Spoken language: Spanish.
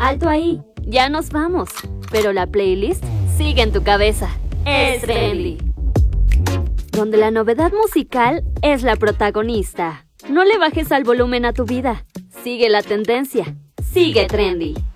Alto ahí, ya nos vamos. Pero la playlist sigue en tu cabeza. Es Trendy. Donde la novedad musical es la protagonista. No le bajes al volumen a tu vida. Sigue la tendencia. Sigue Trendy.